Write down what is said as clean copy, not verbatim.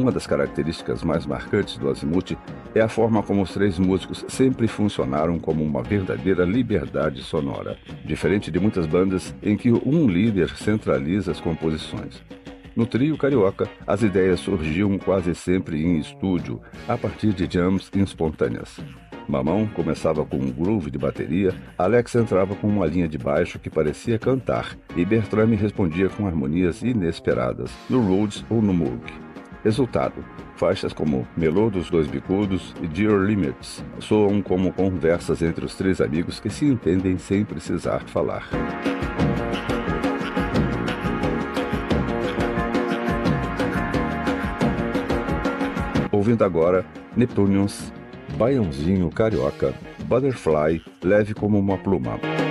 Uma das características mais marcantes do Azimuth é a forma como os três músicos sempre funcionaram como uma verdadeira liberdade sonora, diferente de muitas bandas em que um líder centraliza as composições. No trio carioca, as ideias surgiam quase sempre em estúdio, a partir de jams espontâneas. Mamão começava com um groove de bateria, Alex entrava com uma linha de baixo que parecia cantar, e Bertrame respondia com harmonias inesperadas, no Rhodes ou no Moog. Resultado: faixas como Melô dos Dois Bicudos e Dear Limits soam como conversas entre os três amigos que se entendem sem precisar falar. Ouvindo agora Neptunians, Baiãozinho Carioca, Butterfly, leve como uma pluma.